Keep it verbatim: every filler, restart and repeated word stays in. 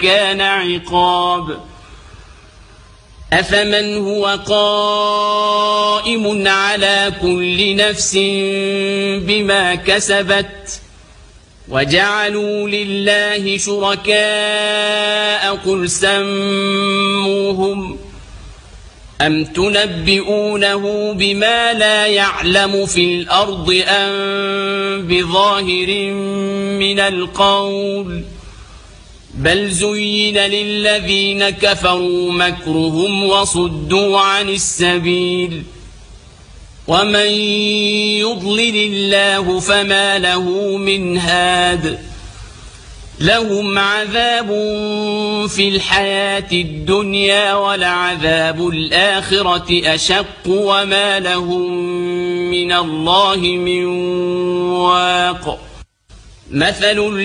كان عقاب أفمن هو قائم على كل نفس بما كسبت وجعلوا لله شركاء قل سموهم أم تنبئونه بما لا يعلم في الأرض أم بظاهر من القول بل زين للذين كفروا مكرهم وصدوا عن السبيل ومن يضلل الله فما له من هاد لهم عذاب في الحياة الدنيا ولعذاب الآخرة أشق وما لهم من الله من واق مثل